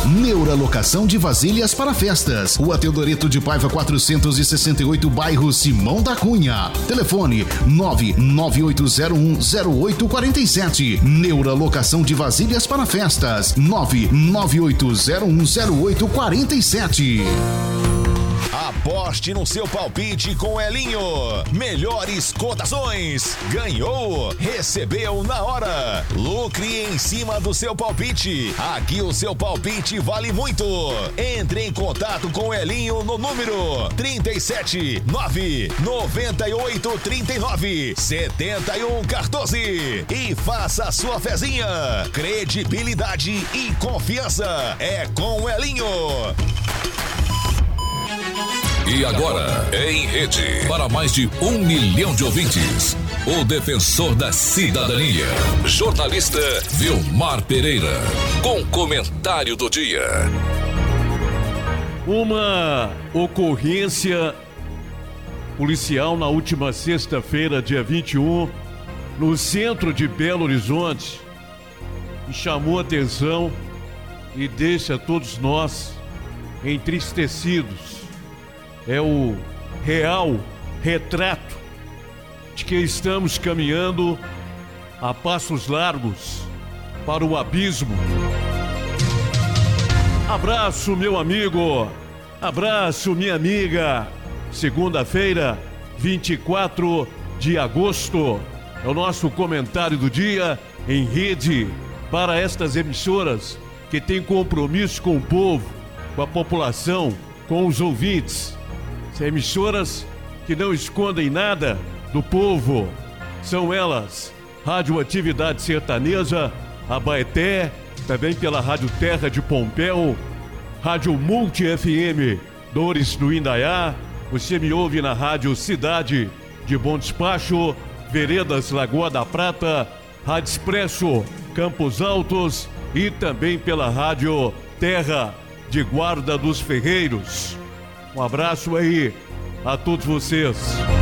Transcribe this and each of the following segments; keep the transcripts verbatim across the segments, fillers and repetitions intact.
Neuralocação de vasilhas para festas. Rua Teodoreto de Paiva quatrocentos e sessenta e oito, bairro Simão da Cunha. Telefone nove nove oito zero um zero oito quatro sete. Neuralocação de vasilhas para festas. nove nove oito zero um zero oito quatro sete. Aposte no seu palpite com Elinho. Melhores cotações. Ganhou, recebeu na hora. Lucre em cima do seu palpite. Aqui o seu palpite vale muito. Entre em contato com Elinho no número trinta e sete, nove, noventa e oito, trinta e nove, setenta e um, quatorze e faça a sua fezinha. Credibilidade e confiança é com o Elinho. E agora, em rede, para mais de um milhão de ouvintes, o defensor da cidadania, jornalista Vilmar Pereira, com comentário do dia. Uma ocorrência policial na última sexta-feira, dia vinte e um, no centro de Belo Horizonte, me chamou a atenção e deixa todos nós entristecidos. É o real retrato de que estamos caminhando a passos largos para o abismo. Abraço, meu amigo. Abraço, minha amiga. Segunda-feira, vinte e quatro de agosto. É o nosso comentário do dia em rede para estas emissoras que têm compromisso com o povo, com a população, com os ouvintes. Emissoras que não escondem nada do povo. São elas: Rádio Atividade Sertaneja, Abaeté, também pela Rádio Terra de Pompéu, Rádio Multi F M Dores do Indaiá. Você me ouve na Rádio Cidade de Bom Despacho, Veredas Lagoa da Prata, Rádio Expresso Campos Altos e também pela Rádio Terra de Guarda dos Ferreiros. Um abraço aí a todos vocês.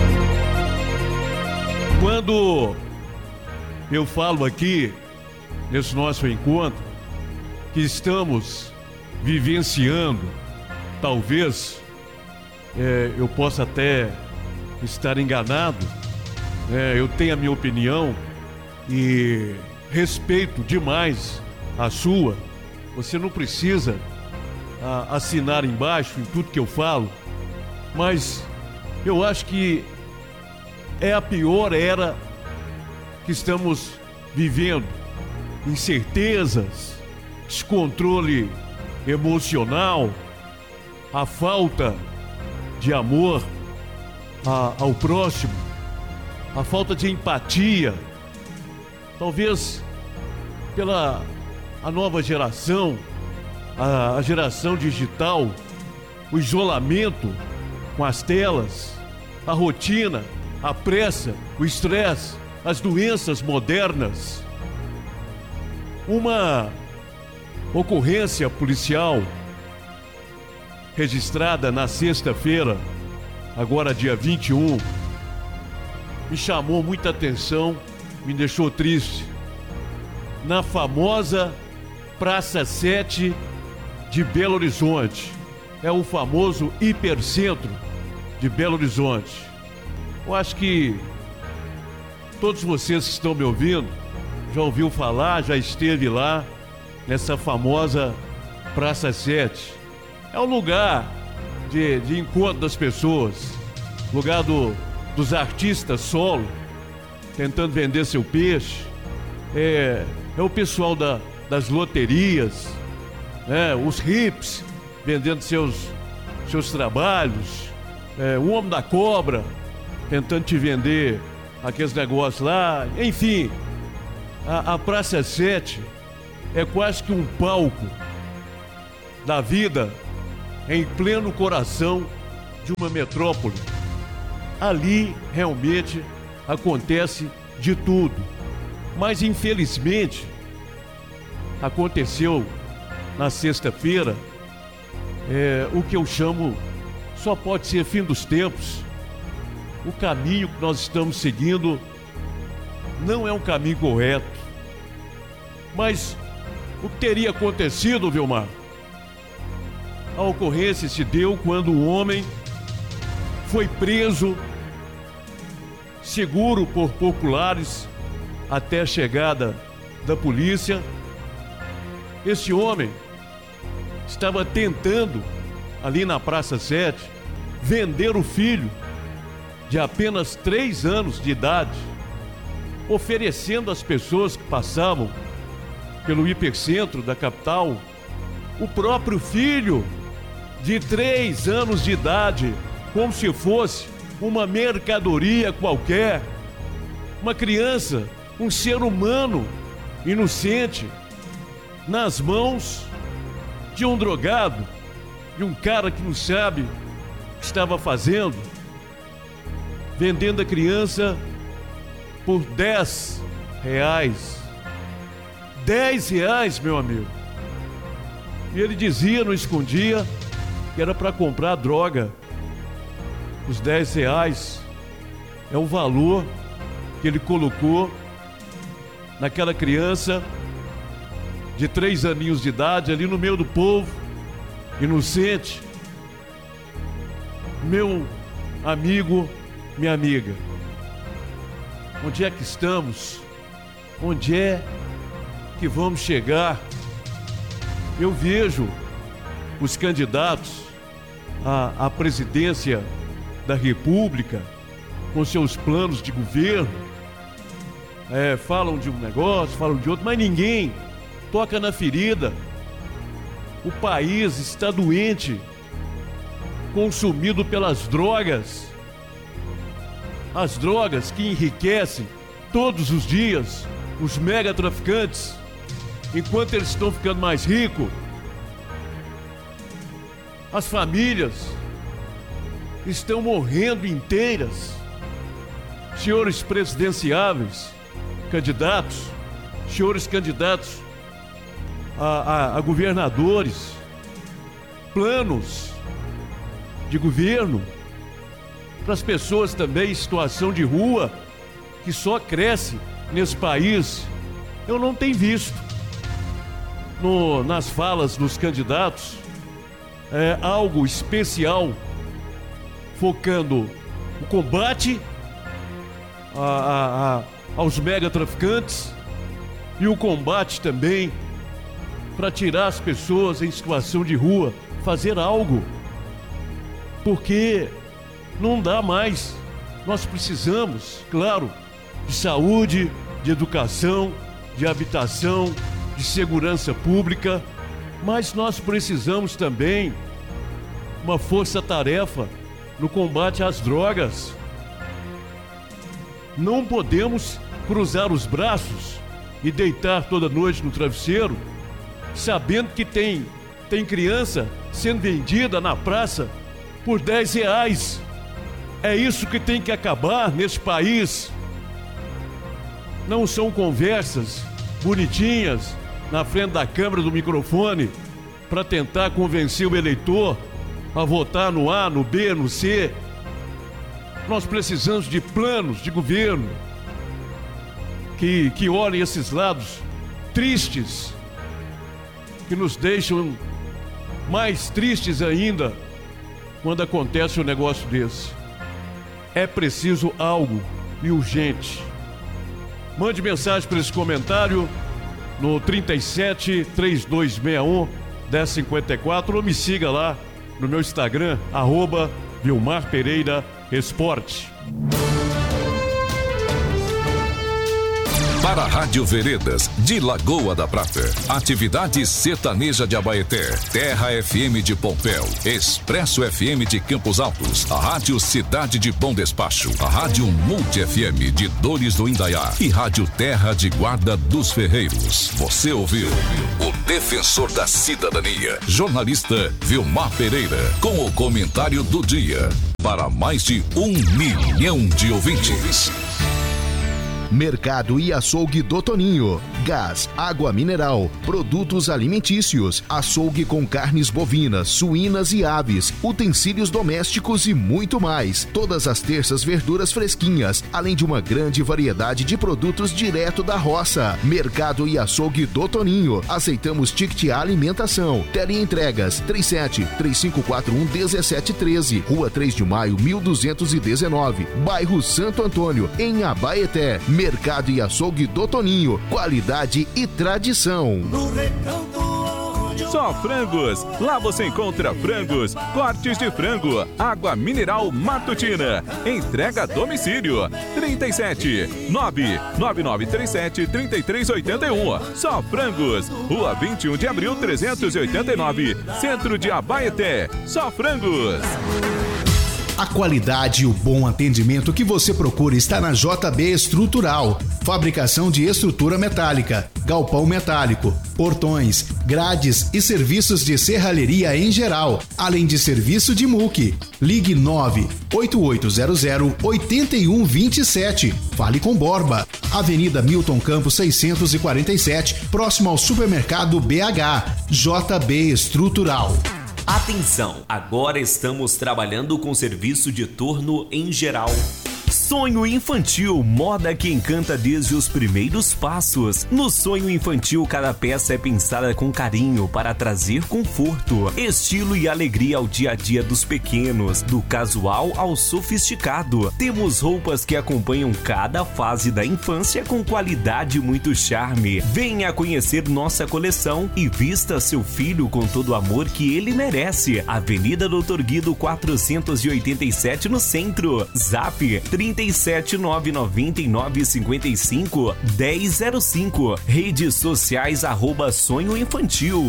Quando eu falo aqui, nesse nosso encontro, que estamos vivenciando, talvez é, eu possa até estar enganado, é, eu tenho a minha opinião e respeito demais a sua. Você não precisa a assinar embaixo em tudo que eu falo, mas eu acho que é a pior era que estamos vivendo. Incertezas, descontrole emocional, a falta de amor a, ao próximo, a falta de empatia, talvez pela a nova geração, a, a geração digital, o isolamento com as telas, a rotina, a pressa, o estresse, as doenças modernas. Uma ocorrência policial registrada na sexta-feira, agora dia vinte e um, me chamou muita atenção, me deixou triste. Na famosa Praça sete de Belo Horizonte. É o famoso hipercentro de Belo Horizonte. Eu acho que todos vocês que estão me ouvindo já ouviu falar, já esteve lá nessa famosa Praça sete. É um lugar de, de encontro das pessoas, lugar do, dos artistas solo, tentando vender seu peixe. É, é o pessoal da, das loterias, né? Os hips vendendo seus, seus trabalhos, é, o homem da cobra tentando te vender aqueles negócios lá. Enfim, a, a Praça sete é quase que um palco da vida em pleno coração de uma metrópole. Ali realmente acontece de tudo, mas infelizmente aconteceu na sexta-feira é, o que eu chamo, só pode ser fim dos tempos. O caminho que nós estamos seguindo não é um caminho correto. Mas o que teria acontecido, Vilmar, A ocorrência se deu quando um homem foi preso, seguro por populares, até a chegada da polícia. Esse homem estava tentando, ali na Praça sete, vender o filho de apenas três anos de idade, oferecendo às pessoas que passavam pelo hipercentro da capital o próprio filho de três anos de idade, como se fosse uma mercadoria qualquer. Uma criança, um ser humano inocente, nas mãos de um drogado, de um cara que não sabe o que estava fazendo, vendendo a criança por dez reais. dez reais, meu amigo. E ele dizia, não escondia, que era para comprar droga. Os dez reais é o valor que ele colocou naquela criança de três aninhos de idade, ali no meio do povo, inocente. Meu amigo, minha amiga, onde é que estamos? Onde é que vamos chegar? Eu vejo os candidatos à, à presidência da República com seus planos de governo, é, falam de um negócio, falam de outro, mas ninguém toca na ferida. O país está doente, consumido pelas drogas. As drogas que enriquecem todos os dias os megatraficantes, enquanto eles estão ficando mais ricos, as famílias estão morrendo inteiras. Senhores presidenciáveis, candidatos, senhores candidatos a, a, a governadores, planos de governo para as pessoas também em situação de rua, que só cresce nesse país, eu não tenho visto no, nas falas dos candidatos é, algo especial focando o combate a, a, a, aos megatraficantes e o combate também para tirar as pessoas em situação de rua, fazer algo, porque não dá mais. Nós precisamos, claro, de saúde, de educação, de habitação, de segurança pública, mas nós precisamos também uma força-tarefa no combate às drogas. Não podemos cruzar os braços e deitar toda noite no travesseiro, sabendo que tem, tem criança sendo vendida na praça por dez reais. É isso que tem que acabar neste país. Não são conversas bonitinhas na frente da câmera do microfone para tentar convencer o eleitor a votar no A, no B, no C. Nós precisamos de planos de governo que, que olhem esses lados tristes, que nos deixam mais tristes ainda quando acontece um negócio desse. É preciso algo e urgente. Mande mensagem para esse comentário no trinta e sete, trinta e dois sessenta e um, dez cinquenta e quatro ou me siga lá no meu Instagram, arroba Vilmar Pereira Esporte. Para a Rádio Veredas de Lagoa da Prata, Atividade Sertaneja de Abaeté, Terra F M de Pompéu, Expresso F M de Campos Altos, a Rádio Cidade de Bom Despacho, a Rádio Multi F M de Dores do Indaiá e Rádio Terra de Guarda dos Ferreiros. Você ouviu o Defensor da Cidadania, jornalista Vilmar Pereira, com o comentário do dia, para mais de um milhão de ouvintes. Mercado e Açougue do Toninho. Gás, água mineral, produtos alimentícios, açougue com carnes bovinas, suínas e aves, utensílios domésticos e muito mais. Todas as terças verduras fresquinhas, além de uma grande variedade de produtos direto da roça. Mercado e Açougue do Toninho. Aceitamos ticket alimentação. Teleentregas três sete três cinco quatro um um sete um três, Rua três de Maio, mil duzentos e dezenove, bairro Santo Antônio, em Abaeté. Mercado e Açougue do Toninho. Qualidade e tradição. Só Frangos. Lá você encontra frangos, cortes de frango, água mineral Matutina. Entrega a domicílio. trinta e sete, nove nove nove três sete, três três oito um. Só Frangos. Rua vinte e um de abril, trezentos e oitenta e nove. Centro de Abaeté. Só Frangos. A qualidade e o bom atendimento que você procura está na J B Estrutural. Fabricação de estrutura metálica, galpão metálico, portões, grades e serviços de serralheria em geral, além de serviço de muque. Ligue nove oito oito zero zero oito um dois sete. Fale com Borba. Avenida Milton Campos seiscentos e quarenta e sete, próximo ao supermercado B H. J B Estrutural. Atenção! Agora estamos trabalhando com serviço de torno em geral. Sonho infantil, moda que encanta desde os primeiros passos. No sonho infantil, cada peça é pensada com carinho para trazer conforto, estilo e alegria ao dia a dia dos pequenos, do casual ao sofisticado. Temos roupas que acompanham cada fase da infância com qualidade e muito charme. Venha conhecer nossa coleção e vista seu filho com todo o amor que ele merece. Avenida Doutor Guido quatrocentos e oitenta e sete no centro. Zap trinta e sete nove nove nove cinco cinco um zero zero cinco. Redes sociais arroba Sonho Infantil.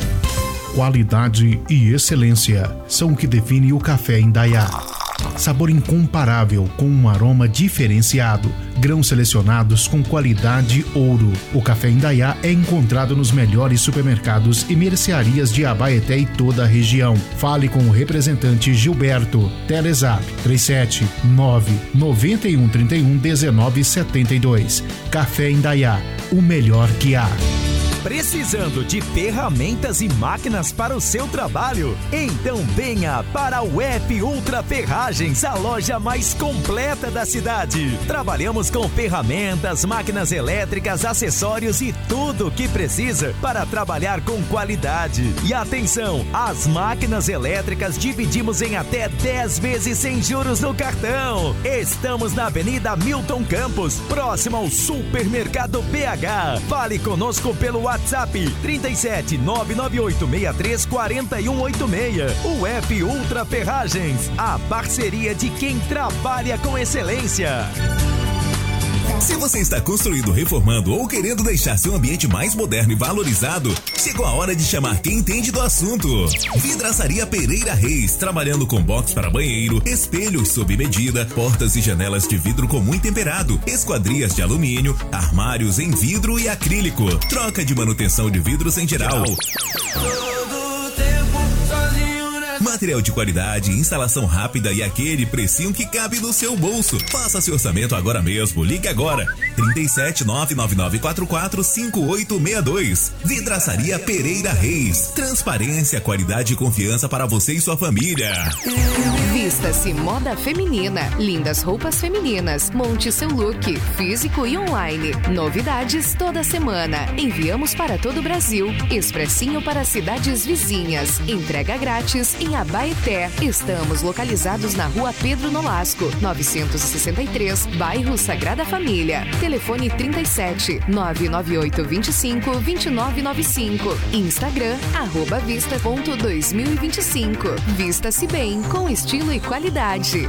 Qualidade e excelência são o que define o café Indaiá. Sabor incomparável com um aroma diferenciado. Grãos selecionados com qualidade ouro. O café Indaiá é encontrado nos melhores supermercados e mercearias de Abaeté e toda a região. Fale com o representante Gilberto. Telezap três sete nove nove um três um um nove sete dois. Café Indaiá, o melhor que há. Precisando de ferramentas e máquinas para o seu trabalho? Então venha para o Web Ultra Ferragens, a loja mais completa da cidade. Trabalhamos com ferramentas, máquinas elétricas, acessórios e tudo o que precisa para trabalhar com qualidade. E atenção, as máquinas elétricas dividimos em até dez vezes sem juros no cartão. Estamos na Avenida Milton Campos, próximo ao Supermercado B H. Fale conosco pelo WhatsApp trinta e sete nove nove oito seis três quatro um oito seis. O F Ultra Ferragens, a parceria de quem trabalha com excelência. Se você está construindo, reformando ou querendo deixar seu ambiente mais moderno e valorizado, chegou a hora de chamar quem entende do assunto. Vidraçaria Pereira Reis, trabalhando com box para banheiro, espelhos sob medida, portas e janelas de vidro comum e temperado, esquadrias de alumínio, armários em vidro e acrílico, troca de manutenção de vidros em geral. Material de qualidade, instalação rápida e aquele precinho que cabe no seu bolso. Faça seu orçamento agora mesmo. Ligue agora. trinta e sete nove nove nove quatro quatro cinco oito seis dois. Vidraçaria Pereira Reis. Transparência, qualidade e confiança para você e sua família. Vista-se moda feminina. Lindas roupas femininas. Monte seu look, físico e online. Novidades toda semana. Enviamos para todo o Brasil. Expressinho para cidades vizinhas. Entrega grátis em Abaeté. Estamos localizados na Rua Pedro Nolasco, novecentos e sessenta e três, bairro Sagrada Família. Telefone trinta e sete nove nove oito dois cinco dois nove nove cinco. Instagram, arroba vista ponto dois mil e vinte e cinco. Vista-se bem, com estilo e qualidade.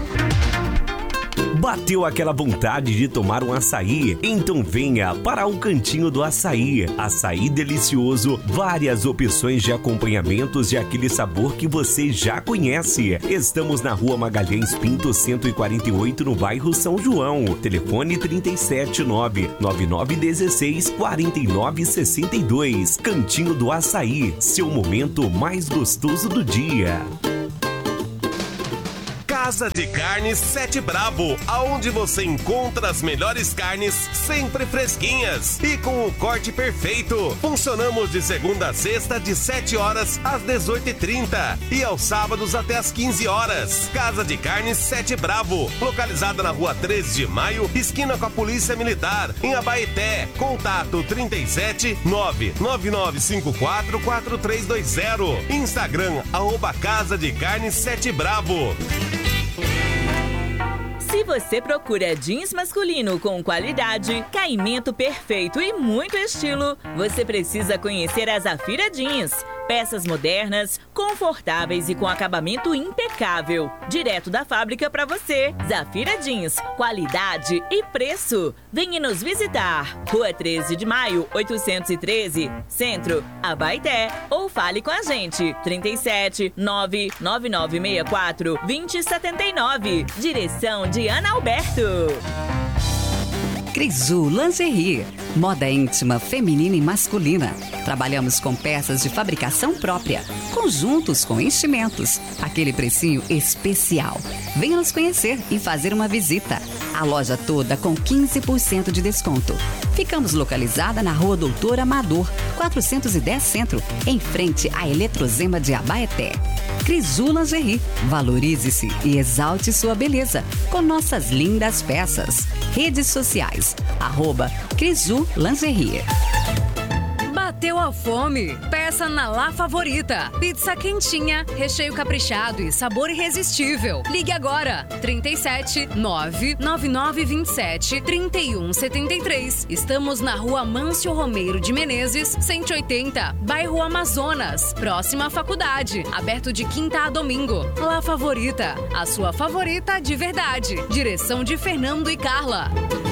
Bateu aquela vontade de tomar um açaí? Então venha para o Cantinho do Açaí. Açaí delicioso, várias opções de acompanhamentos e aquele sabor que você já conhece. Estamos na Rua Magalhães Pinto cento e quarenta e oito, no bairro São João. Telefone trinta e sete nove nove nove um seis quatro nove seis dois. Cantinho do Açaí, seu momento mais gostoso do dia. Casa de Carnes Sete Bravo, aonde você encontra as melhores carnes sempre fresquinhas e com o corte perfeito. Funcionamos de segunda a sexta de sete horas às dezoito e trinta e aos sábados até às quinze horas. Casa de Carnes Sete Bravo, localizada na rua treze de maio, esquina com a Polícia Militar, em Abaeté. Contato trinta e sete, nove nove nove cinco quatro, quatro três dois zero. Instagram, arroba Casa de Carnes Sete Bravo. Se você procura jeans masculino com qualidade, caimento perfeito e muito estilo, você precisa conhecer a Zafira Jeans. Peças modernas, confortáveis e com acabamento impecável. Direto da fábrica para você. Zafira Jeans, qualidade e preço. Venha nos visitar. Rua treze de maio, oitocentos e treze, Centro, Abaeté. Ou fale com a gente. trinta e sete, nove nove nove seis quatro, dois zero sete nove. Direção de Ana Alberto. Crisu Lingerie, moda íntima, feminina e masculina. Trabalhamos com peças de fabricação própria, conjuntos com enchimentos, aquele precinho especial. Venha nos conhecer e fazer uma visita. A loja toda com quinze por cento de desconto. Ficamos localizada na Rua Doutor Amador, quatrocentos e dez Centro, em frente à Eletrozema de Abaeté. Crisu Lingerie, valorize-se e exalte sua beleza com nossas lindas peças. Redes sociais, arroba Crisu Lingerie. Bateu a fome? Peça na La Favorita. Pizza quentinha, recheio caprichado e sabor irresistível. Ligue agora, trinta e sete, nove nove nove dois sete, três um sete três. Estamos na Rua Mâncio Romeiro de Menezes, cento e oitenta, bairro Amazonas, próxima à faculdade. Aberto de quinta a domingo. La Favorita, a sua favorita de verdade. Direção de Fernando e Carla.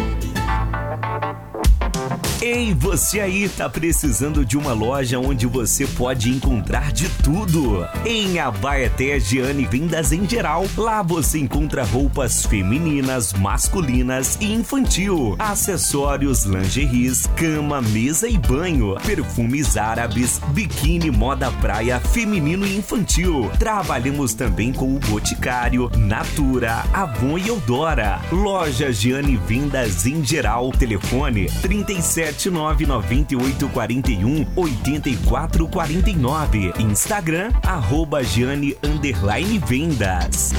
Ei, você aí tá precisando de uma loja onde você pode encontrar de tudo? Em Abaeté, Giane Vendas em Geral. Lá você encontra roupas femininas, masculinas e infantil, acessórios, lingeries, cama, mesa e banho, perfumes árabes, biquíni, moda praia, feminino e infantil. Trabalhamos também com o Boticário, Natura, Avon e Eudora. Loja Giane Vendas em Geral. Telefone trinta e sete, nove nove oito quatro um, oito quatro quatro nove. Instagram, arroba Giane underline Vendas.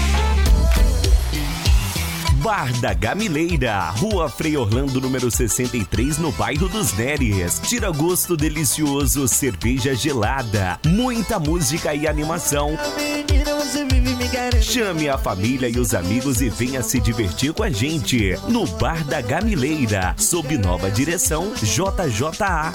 Bar da Gamileira, Rua Frei Orlando, número sessenta e três, no bairro dos Neres. Tira gosto delicioso, cerveja gelada, muita música e animação. Chame a família e os amigos e venha se divertir com a gente no Bar da Gamileira, sob nova direção J J A.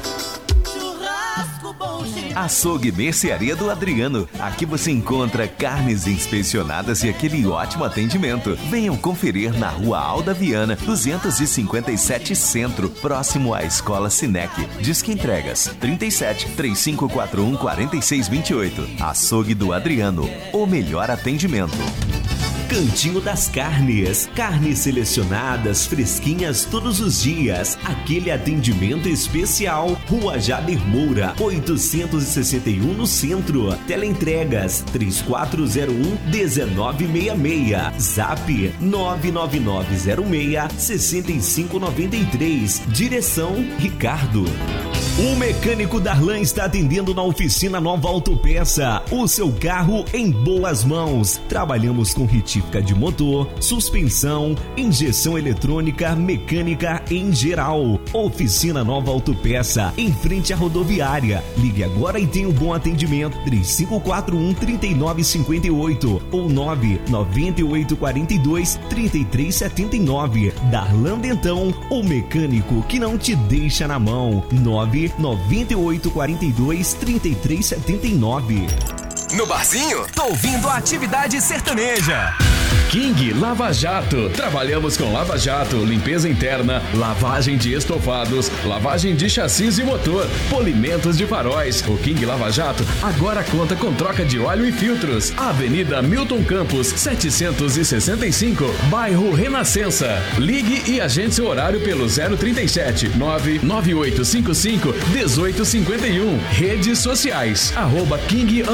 Açougue Mercearia do Adriano. Aqui você encontra carnes inspecionadas e aquele ótimo atendimento. Venham conferir na Rua Alda Viana, duzentos e cinquenta e sete Centro, próximo à Escola Sinec. Disque entregas trinta e sete, três cinco quatro um, quatro seis dois oito. Açougue do Adriano, o melhor atendimento. Cantinho das Carnes. Carnes selecionadas, fresquinhas todos os dias. Aquele atendimento especial. Rua Jader Moura, oitocentos e sessenta e um, no centro. Teleentregas três quatro zero um, um nove seis seis. Zap nove nove nove zero seis, seis cinco nove três. Direção Ricardo. O mecânico Darlan está atendendo na oficina Nova Autopeça. O seu carro em boas mãos. Trabalhamos com retífica de motor, suspensão, injeção eletrônica, mecânica em geral. Oficina Nova Autopeça, em frente à rodoviária. Ligue agora e tenha um bom atendimento. três cinco quatro um, três nove cinco oito ou nove nove oito quatro dois, três três sete nove. Darlan Dentão, o mecânico que não te deixa na mão. nove nove oito quatro dois, três três sete nove. No barzinho, tô ouvindo a atividade sertaneja. King Lava Jato. Trabalhamos com Lava Jato, limpeza interna, lavagem de estofados, lavagem de chassis e motor, polimentos de faróis. O King Lava Jato agora conta com troca de óleo e filtros. Avenida Milton Campos, setecentos e sessenta e cinco, bairro Renascença. Ligue e agende seu horário pelo zero trinta e sete, nove nove oito cinco cinco, um oito cinco um. Redes sociais, arroba King Underline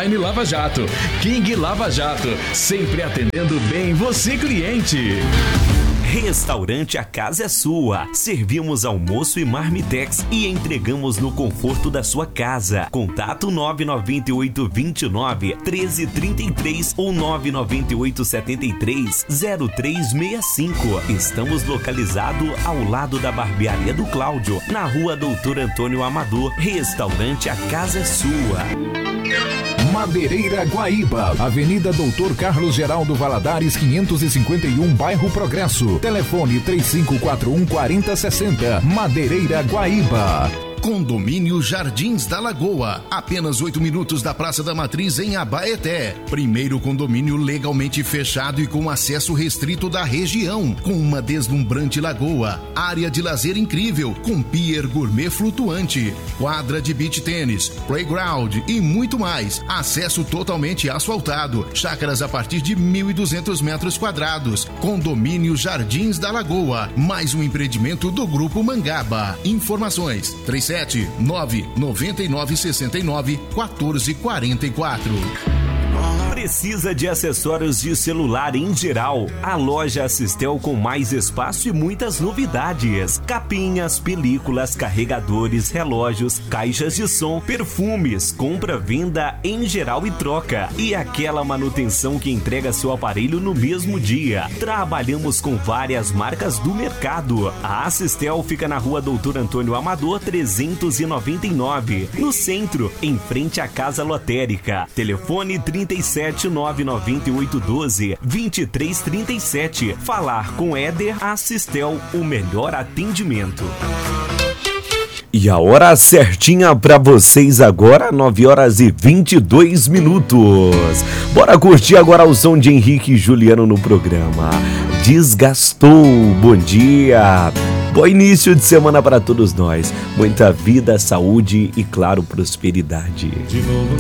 Online Lava Jato. King Lava Jato, sempre atendendo bem você, cliente. Restaurante A Casa é Sua. Servimos almoço e marmitex e entregamos no conforto da sua casa. Contato nove nove oito, dois nove, um três três três ou nove nove oito, sete três, zero três seis cinco. Estamos localizados ao lado da Barbearia do Cláudio, na rua Doutor Antônio Amador. Restaurante A Casa é Sua. Madeireira Guaíba, Avenida Doutor Carlos Geraldo Valadares, quinhentos e cinquenta e um, Bairro Progresso. Telefone três cinco quatro um, quatro zero seis zero. Madeireira Guaíba. Condomínio Jardins da Lagoa, apenas oito minutos da Praça da Matriz em Abaeté. Primeiro condomínio legalmente fechado e com acesso restrito da região, com uma deslumbrante lagoa, área de lazer incrível, com pier gourmet flutuante, quadra de beach tênis, playground e muito mais. Acesso totalmente asfaltado, chácaras a partir de mil e duzentos metros quadrados. Condomínio Jardins da Lagoa, mais um empreendimento do Grupo Mangaba. Informações três sete nove nove nove seis nove quatro quatro quatro. Precisa de acessórios de celular em geral? A loja Assistel com mais espaço e muitas novidades. Capinhas, películas, carregadores, relógios, caixas de som, perfumes, compra, venda em geral e troca. E aquela manutenção que entrega seu aparelho no mesmo dia. Trabalhamos com várias marcas do mercado. A Assistel fica na rua Doutor Antônio Amador trezentos e noventa e nove, no centro, em frente à Casa Lotérica. Telefone trinta e sete, nove nove oito, doze, vinte e três trinta e sete. Falar com Éder Assistel, o melhor atendimento. E a hora certinha pra vocês agora, nove horas e vinte e dois minutos. Bora curtir agora o som de Henrique e Juliano no programa. Desgastou. Bom dia. Bom início de semana para todos nós. Muita vida, saúde e, claro, prosperidade. De novo.